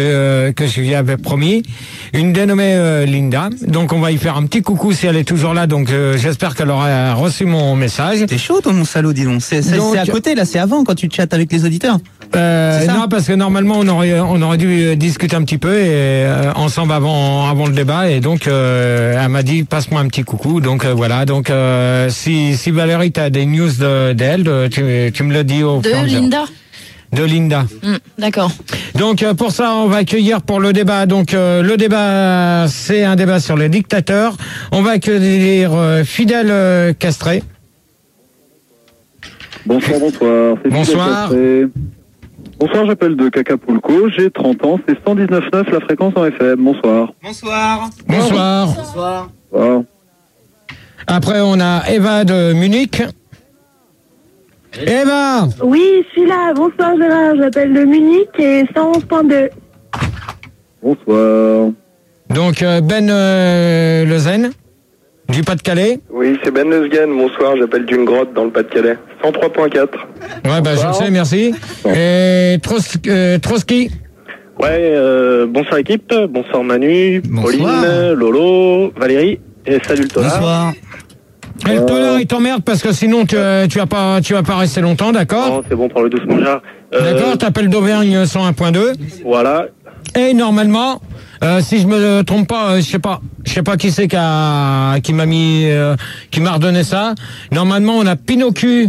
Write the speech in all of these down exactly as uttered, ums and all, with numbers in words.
euh, que je lui avais promis, une dénommée euh, Linda. Donc on va y faire un petit coucou si elle est toujours là. Donc euh, j'espère qu'elle aura reçu mon message. T'es chaud toi mon salaud, dis donc. C'est, c'est, Donc, c'est à côté là, c'est avant quand tu chattes avec les auditeurs. Euh, non, parce que normalement on aurait on aurait dû discuter un petit peu et euh, ensemble avant avant le débat, et donc euh, elle m'a dit passe-moi un petit coucou. Donc euh, voilà. Donc euh, si si Valérie t'as des news de, d'elle, de, tu tu me le dis au De fur et à mesure. Linda. De Linda. Mmh, d'accord. Donc euh, pour ça on va accueillir pour le débat. Donc euh, le débat c'est un débat sur les dictateurs. On va accueillir euh, Fidèle euh, Castré. Bonsoir, bonsoir. C'est Bonsoir. Fidèle Castré. Bonsoir, j'appelle de Cacapulco, j'ai trente ans, c'est cent dix-neuf virgule neuf la fréquence en F M. Bonsoir. Bonsoir. Bonsoir. Bonsoir. Bonsoir. Après on a Eva de Munich. Eva. Oui, je suis là. Bonsoir Gérard, j'appelle de Munich et cent onze virgule deux. Bonsoir. Donc euh, Ben euh, Lezen du Pas-de-Calais. Oui, c'est Ben Lezgen, bonsoir, j'appelle d'une grotte dans le Pas-de-Calais. cent trois virgule quatre. Ouais, bah je le sais, merci. Et Tros, euh, Trotsky. Ouais, euh, bonsoir équipe, bonsoir Manu, Bonsoir. Pauline, Lolo, Valérie, et salut le tonard. Bonsoir. Et le tonnerre, il t'emmerde parce que sinon tu, euh, tu vas pas tu vas pas rester longtemps, d'accord? Non, c'est bon, prends le doucement, Gérard. Euh, D'accord, t'appelles d'Auvergne cent un point deux. Voilà. Et normalement, euh, si je me trompe pas, euh, je sais pas, je sais pas qui c'est qui a, qui m'a mis, euh, qui m'a redonné ça. Normalement, on a Pinocchio.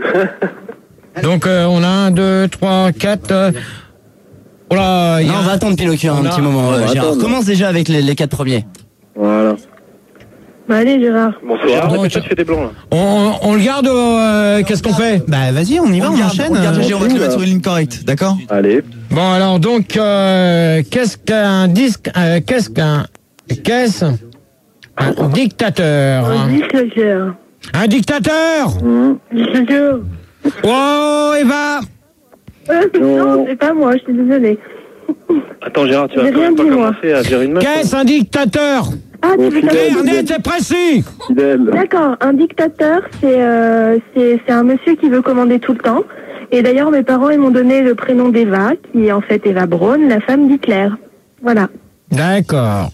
Donc euh, on a un, deux, trois, quatre. Euh, oh là, il y Non, a on va attendre Pinocchio un on a- petit moment. on euh, va Gérard, attendre. commence déjà avec les, les quatre premiers. Voilà. Bah allez Gérard. Bonsoir, Bon, arrête tu- pas de faire des blancs là. on, on le garde. euh, Qu'est-ce qu'on fait? Bah vas-y, on y va, On on, le garde, enchaîne. on le garde, Euh, Gérard. on va te le mettre sur une ligne correcte, d'accord? Allez. Bon alors donc euh, qu'est-ce qu'un disque, euh, qu'est-ce qu'un, qu'est-ce un dictateur? Un hein. dictateur. Un dictateur? Hum. Dictateur. Oh Eva. Euh, Non. non, c'est pas moi, je suis désolée. Attends Gérard, tu vas J'ai quand même rien pas dit, moi. commencer à dire une meuf. Qu'est-ce un dictateur? Ah, tu veux fidèle. savoir? Clair, net et précis. Fidèle. D'accord, un dictateur, c'est euh, c'est c'est un monsieur qui veut commander tout le temps. Et d'ailleurs, mes parents, ils m'ont donné le prénom d'Eva, qui est en fait Eva Braun, la femme d'Hitler. Voilà. D'accord.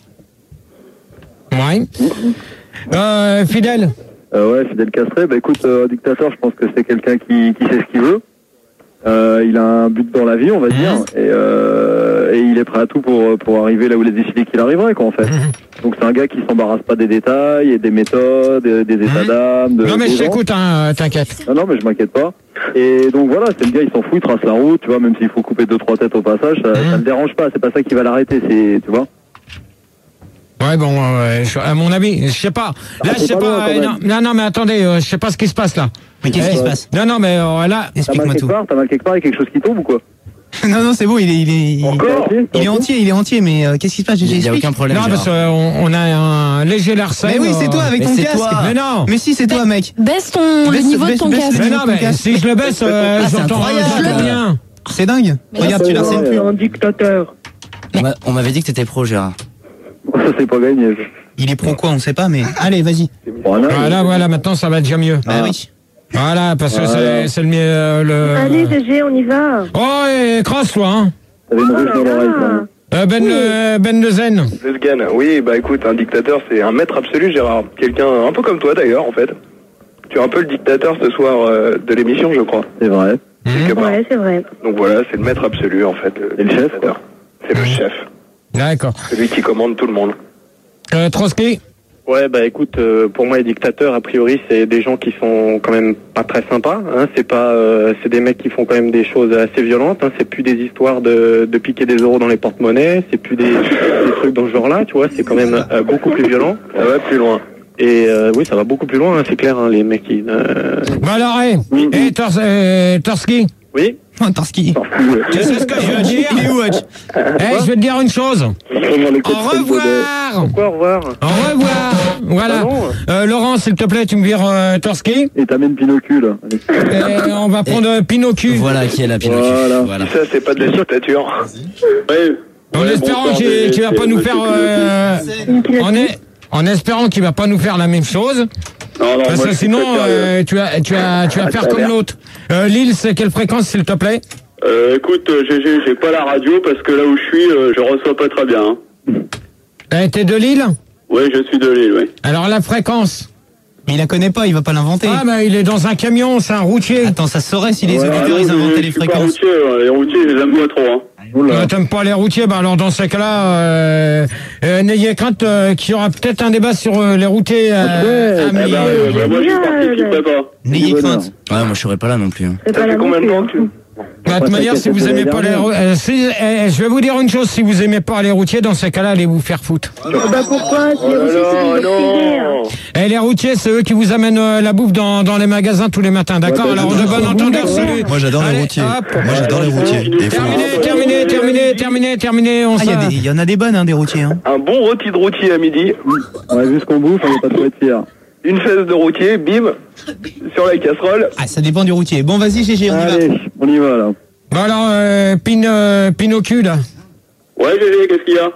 Ouais. Euh, Fidèle. Euh, ouais, Fidèle Castré. Bah écoute, euh, un dictateur, je pense que c'est quelqu'un qui, qui sait ce qu'il veut. Euh, il a un but dans la vie, on va dire, et, euh, et il est prêt à tout pour, pour arriver là où il a décidé qu'il arriverait, quoi, en fait. Donc c'est un gars qui s'embarrasse pas des détails, et des méthodes, des, des états d'âme. De, Non mais des je gens. t'écoute, hein, t'inquiète. Non, non, mais je m'inquiète pas. Et donc voilà, c'est le gars, il s'en fout, il trace la route, tu vois, même s'il faut couper deux, trois têtes au passage, ça, ça le dérange pas, c'est pas ça qui va l'arrêter, c'est, tu vois. Ouais bon, euh, je- à mon avis, je sais pas. Là, je c'est sais pas pas. loin, quand euh, non, même. non, non, mais attendez, euh, je sais pas ce qui se passe là. Mais qu'est-ce Eh, qui se passe? Non, non, mais euh, là, T'as mal Explique-moi quelque tout. part, t'as mal quelque part, il y a quelque chose qui tombe ou quoi? Non, non, c'est bon, il est, il est, il, Encore il est entier, il est entier, mais euh, qu'est-ce qui se passe? Il n'y a J'explique. aucun problème. non, parce Gérard. qu'on on a un léger larcin. Mais oui, c'est toi avec mais ton c'est casque. toi. Mais non. Mais si, c'est toi, mec. Baisse ton, le Baisse- niveau de baisse- ton baisse casque. le Mais niveau non, de ton mais casque. si je le baisse, euh, Ah, c'est j'entends incroyable. j'entends rien. C'est dingue. Regarde, tu la Ouais, sais plus. ouais. Un dictateur. On m'a- On m'avait dit que t'étais pro, Gérard. Ça, c'est pas gagné. ça. Il est pro quoi, on sait pas, mais allez, vas-y. Voilà. Voilà, voilà, maintenant ça va déjà mieux. Bah oui. Voilà, parce que Voilà. c'est c'est le mieux. euh, le... Allez, G G, on y va. Oh, et crosse toi, hein. T'avais une Oh ruche là dans l'oreille, là. ça. Euh, ben, le, ben de Zen. Lezgen, oui, bah écoute, un dictateur, c'est un maître absolu, Gérard. Quelqu'un un peu comme toi d'ailleurs, en fait. Tu es un peu le dictateur ce soir euh, de l'émission, je crois. C'est vrai. Quelque part. Ouais, c'est vrai. Donc voilà, c'est le maître absolu, en fait. Et le chef, dictateur. C'est le chef. D'accord. Celui qui commande tout le monde. Euh, Trotsky. Ouais, bah écoute, euh, pour moi les dictateurs, a priori, c'est des gens qui sont quand même pas très sympas. Hein, c'est pas, euh, c'est des mecs qui font quand même des choses assez violentes. Hein, c'est plus des histoires de, de piquer des euros dans les porte-monnaies. C'est plus des, des trucs dans ce genre-là, tu vois. C'est quand même euh, beaucoup plus violent. Ça va plus loin. Et euh, oui, ça va beaucoup plus loin. Hein, c'est clair, hein, les mecs qui. Euh... Bon alors, et, et Tors, euh, Torsky. Oui. Oh, Tarski. Tu sais ce que je veux dire? Il est où, Hutch? Eh, je vais te dire une chose. Dans les côtes Au de Baudet. revoir. Pourquoi au revoir? Au revoir. Voilà. Ah non. Euh, Laurent, s'il te plaît, tu me vires euh, Torsky. Et t'amènes Pinocchio, là. Allez. Et on va prendre euh, Pinocchio. Voilà qui est la Pinocchio. Voilà. Voilà. Ça, c'est pas de la dictature. Ouais. En Ouais, espérant bonsoir, qu'il c'est- qu'il va pas c'est nous Monsieur faire. Euh, en, est- en espérant qu'il va pas nous faire la même chose. Non, non, Parce moi, que je suis sinon, très sérieux. euh, tu vas, tu vas, tu vas Ah, faire ça a comme l'air. l'autre. Euh, Lille, c'est quelle fréquence, s'il te plaît? Euh, écoute, euh, G G, j'ai pas la radio parce que là où je suis, euh, je reçois pas très bien. Hein. Eh, t'es de Lille? Oui, je suis de Lille, oui. Alors la fréquence? Mais il la connaît pas, il va pas l'inventer. Ah, bah il est dans un camion, c'est un routier. Attends, ça se saurait si les Ouais, auditeurs ah, ils non, inventaient je les suis pas fréquences. routier, ouais. Les routiers, je les aime pas trop. Hein. Euh, T'aimes pas les routiers? Bah alors dans ces cas-là, euh, euh, n'ayez crainte euh, qu'il y aura peut-être un débat sur euh, les routiers. Euh, Eh ben, euh, bah, moi, je participerai pas. N'ayez crainte. Ouais, moi je serais pas là non plus. Hein. C'est pas la Combien de temps que tu... Bah, de toute manière, si vous aimez pas les routiers, euh, si, euh, je vais vous dire une chose, si vous aimez pas les routiers, dans ces cas-là, allez vous faire foutre. Bah pourquoi? C'est les routiers qui nous ont filé. Et les routiers, c'est eux qui vous amènent euh, la bouffe dans, dans les magasins tous les matins, d'accord? Alors de bon entendeur, salut. Moi j'adore les Allez, routiers. hop. Moi j'adore les routiers. Et faut- Terminé, terminé, terminé, terminé, terminé, on Ah, il y, a s'en- des- il y en a des bonnes, hein, des routiers. Hein. Un bon rôti de routier à midi, On a vu ce qu'on bouffe, on va pas trop être fiers. une fesse de routier, bim, sur la casserole. Ah, ça dépend du routier. Bon, vas-y, G G, on y va. Allez, on y va là. Bon alors, euh, Pin, euh, Pinocchio, là. Ouais, G G, qu'est-ce qu'il y a?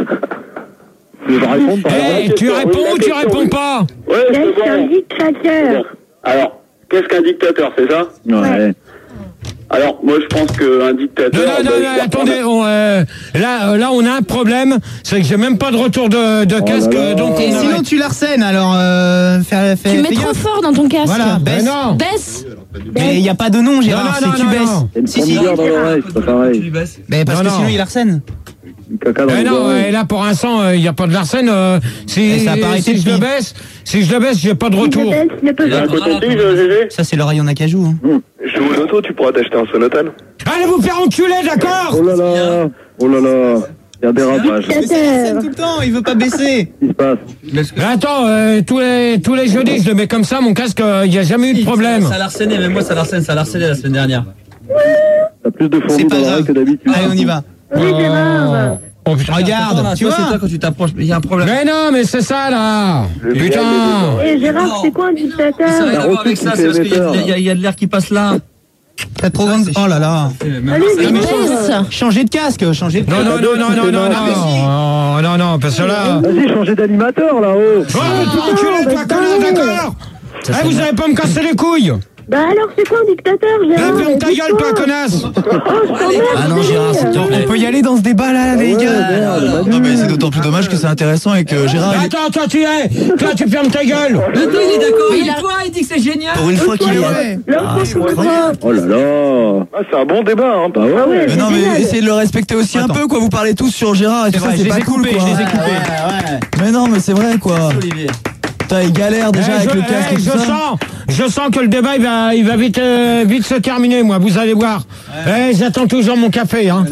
Tu veux pas répondre par Eh, exemple tu réponds ou tu réponds pas? Ouais, Là, c'est c'est un bon. dictateur. Alors, qu'est-ce qu'un dictateur, c'est ça? Ouais. Alors, moi, je pense qu'un Non, dictateur... non, non, bah, non, il attendez, on, euh, là, euh, là, on a un problème, c'est que j'ai même pas de retour de, de casque, là là. donc Et on sinon, arrête. tu l'arsènes, alors euh, fais, fais, Tu mets fais trop gaffe. fort dans ton casque. Voilà, Mais baisse. non. Baisse. Mais il n'y a pas de nom, Gérard, Non, non, c'est non, tu non, baisses. non. Il y a une Si, si. fourmilière dans l'oreille, c'est pas pareil. Mais parce Non, que non. sinon, il arsène. Du caca dans Eh les non, oreilles. et là pour l'instant, il n'y a pas de Larsen. Euh, si Et ça a pas arrêté si je le depuis. baisse, si je le baisse, j'ai pas de Il retour. s'appelle, il peut y a un pas. coton-tige, G G? Ça, c'est l'oreille en acajou. Hein. Je joue au loto, tu pourras t'acheter un sonotal. Allez vous faire enculer, d'accord? Oh là là, oh là là, il y a des rapages. Mais c'est l'arsène tout le temps, il veut pas baisser. Qu'est-ce qui se passe? Mais attends, euh, tous les tous les jeudis, je le mets comme ça, mon casque, il n'y a jamais eu de problème. Ça l'a harcelé, même moi ça l'a harcelé, ça l'a harcelé la semaine dernière. T'as plus de C'est fourmis pas dans l'oreille grave. que d'habitude. Allez, on y va. Oui, Gérard. Oh, putain. Regarde, Attends, là, tu toi, c'est vois. toi quand tu t'approches, il y a un problème. Mais non, mais c'est ça là. Putain. Eh Gérard, c'est quoi un Ça n'a dictateur? rien à voir avec reçu ça, qui c'est parce fait qu'il y, a- émetteur, il y a- il y a de l'air qui passe là. T'as trop grande. Oh là là. Allez, Baisse. Changez de casque, changez de Non, casque. non, non, non, non, non, non, non, non, non, parce que là. Vas-y, changez d'animateur là-haut. Oh, tu enculé, toi, connard, d'accord? Eh, vous allez pas me casser les couilles. Bah alors, c'est quoi un dictateur, Eh, Gérard? ferme ta gueule, toi, connasse. Ah non, Gérard, s'il te On plaît. peut y aller dans ce débat là, les Ouais, gars. merde, bah, Non mais c'est d'autant plus dommage que c'est intéressant et que Gérard il est- Attends, toi, tu es. Toi, tu fermes ta gueule. Attends, il est d'accord, Mais il il a- est toi, il dit que c'est génial. Pour une fois qu'il est. Ouais. L'autre, c'est quoi? Oh là là. Ah, c'est un bon débat, hein. Bah ouais. Ah ouais, Mais non mais génial. essayez de le respecter aussi un Attends. peu quoi, vous parlez tous sur Gérard et tout ça, vrai, c'est je les pas ai cool coupés, quoi. je les ai coupés. Mais non mais c'est vrai quoi. Putain il galère déjà Eh, avec je, le casque eh, et tout je ça. sens, je sens que le débat il va, il va vite, euh, vite se terminer, moi. Vous allez voir. Eh, j'attends toujours mon café, hein.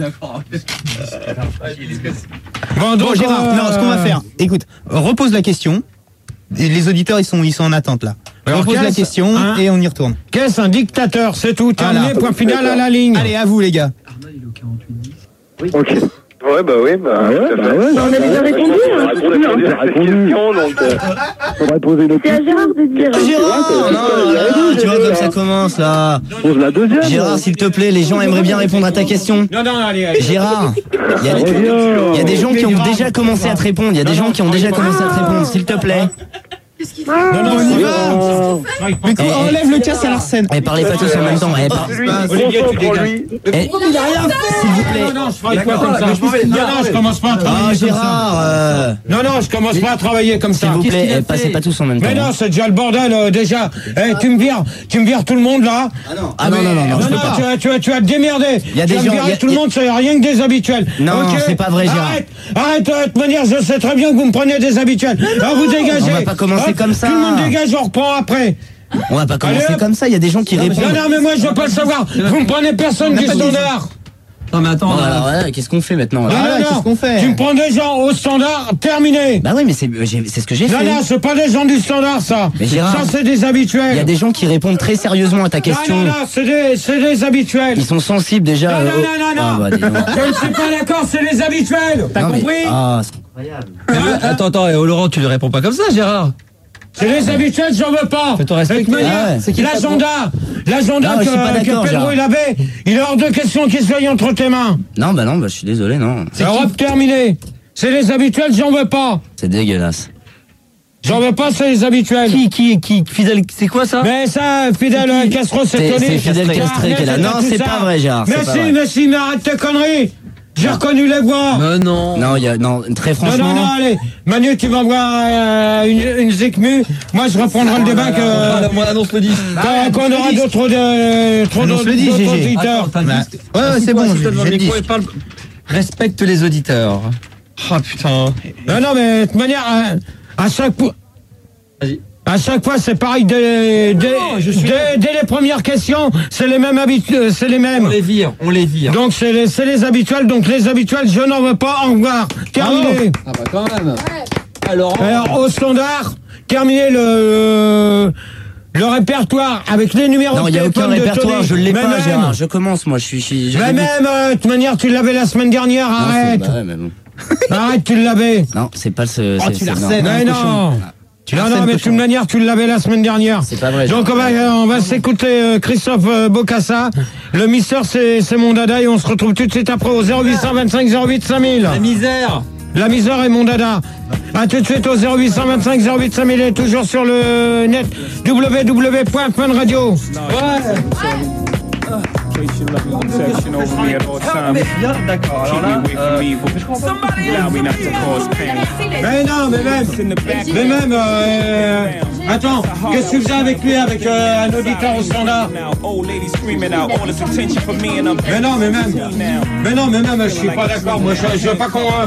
Bon, donc, Bon, Gérard, euh, non, ce qu'on va faire, écoute, repose la question. Et les auditeurs, ils sont, ils sont en attente là. Alors, repose la qu'est-ce- question hein et on y retourne. Qu'est-ce un dictateur? C'est tout. Terminé. Voilà. Point final à la ligne. Allez, à vous les gars. Ok. Ouais, bah oui, bah... Ah ouais, tout à bah fait. ouais. On a déjà répondu, On a hein. répondu à J'ai cette répondu. question, donc... euh, Faudrait poser une autre C'est à question. Gérard de dire. Gérard, non, là, là, tu vois comme ça commence là. Pose la deuxième. Gérard, s'il te plaît, les gens aimeraient bien répondre à ta question. Non, non, allez, allez. Gérard, il y a des- Reviens. il y a des gens qui ont déjà commencé à te répondre. Il y a des gens qui ont déjà commencé à te répondre, s'il te plaît. Non, non, On y va. Oh. Mais quand on enlève le casque à l'arsène. Eh, parlez pas tous en même temps. Eh, par- Lui, Olivier, tu concentre-lui. eh, s'il vous plaît. Non, non, je ferai quoi comme ça? Non, non, je commence pas à Ah, travailler comme ça. Gérard, euh, Non, non, je commence pas à travailler comme ça. s'il vous Qu'est-ce plaît, qu'il a eh, fait? passez pas tous en même temps. Mais non, c'est déjà le bordel, euh, déjà. Eh, tu me vires, tu me vires tout le monde, là. Ah non, non, non, non, Non, je peux non, pas. tu vas, tu vas, tu vas te démerder. Il y a tu des vas gens- me virer il y a- tout le monde, c'est rien que des habituels. Non, Ok c'est pas vrai, Gérard. Arrête, arrête, euh, de toute manière, je sais très bien que vous me prenez des habituels. Alors, vous dégagez. On va pas commencer Hop, comme ça. Tout le monde dégage, on reprend après. On va pas commencer Allez, hop. comme ça, il y a des gens qui répondent. Non, non, mais moi, je veux pas le savoir. Vous me prenez personne du standard. Non mais attends, Bon, là, alors, ouais, qu'est-ce qu'on fait maintenant Non, là Ah non, là, non. qu'est-ce qu'on fait? Tu me prends des gens au standard, terminé. Bah oui, mais c'est j'ai- c'est ce que j'ai Non, fait. non, c'est pas des gens du standard, ça. Mais Gérard, ça, c'est des habituels. Il y a des gens qui répondent très sérieusement à ta question. Non, non, non, c'est des, c'est des habituels. Ils sont sensibles déjà. Non, non, euh, au- non, non, non. Ah, bah, dis donc. Je ne suis pas d'accord, c'est les habituels. T'as Non, mais- compris? Ah, c'est- mais- attends, attends, eh, oh, Laurent, tu lui réponds pas comme ça, Gérard. C'est les habituels, j'en veux pas. Fais ton respect. De toute manière, Ah ouais. C'est qui l'agenda, l'agenda Non, je suis pas que, que d'accord, Pedro Gérard. il avait, il est hors de question qu'il soit entre tes mains. Non, bah non, bah je suis désolé, non. Europe terminée. C'est les habituels, j'en veux pas. C'est dégueulasse. J'en veux pas, c'est les habituels. Qui, qui, qui, Fidèle, c'est quoi ça? Mais ça, Fidèle C'est qui Castro, c'est C'est- Tony. c'est Fidèle Castré qui est là. Non, c'est pas vrai, Gérard, c'est Mais pas si, vrai. mais si, mais arrête tes conneries. J'ai reconnu les voix. Mais non. Non, il y a, non, très Non, franchement. non, non, allez. Manu, tu vas voir euh, une, une Zikmu. Moi, je reprendrai le débat que, Ah, moi, annonce le disque. quand, quand on aura d'autres, de, trop Annonce d'autres le disque, d'autres G G. auditeurs. Attends, t'as le Bah, disque. ouais, ouais, Assis-toi, c'est bon, assis-toi j'ai- devant j'ai le le micro et disque. parle. Respecte les auditeurs. Ah putain. Non, non, mais de toute manière, à, à chaque fois. Vas-y. À chaque fois, c'est pareil. Dès, dès, je suis- dès, dès les premières questions, c'est les mêmes habitudes, c'est les On mêmes. les vire, on les vire. Donc c'est les, c'est les habituels. Donc les habituels, je n'en veux pas. Au revoir. Terminé. Ah bah quand même. Alors, Alors au standard, terminé le le répertoire avec les numéros Non, de il n'y a aucun téléphone de répertoire, Tony. je l'ai Mais pas, même- Gérard. Je commence, moi, je suis. je suis- je Mais suis- même, euh, de toute manière, tu l'avais la semaine dernière. Non, c'est- Arrête. bah ouais, mais bon. Arrête, tu l'avais. Non, c'est pas ce. Oh, c'est- tu c'est- la non. recèles, Mais hein, non. cochon. Tu Non, la non, recèles, mais de toute cochon. manière, tu l'avais la semaine dernière. C'est pas vrai. Donc on va, Gérard. on va s'écouter euh, Christophe euh, Bocassa. Le Mister, c'est c'est mon dada et on se retrouve tout de suite après au zéro huit cent vingt-cinq zéro huit cinq mille. la misère. La misère est mon dada. A tout de suite au zéro huit cent vingt-cinq zéro huit cinq mille et toujours sur le net w w w point fun radio. D'accord, alors là, euh, Mais non, mais même, mais même, euh, attends, qu'est-ce que tu faisais avec lui, avec euh, un auditeur au standard? Mais non, mais même, mais non, mais même, je suis pas d'accord, moi je, je veux pas qu'on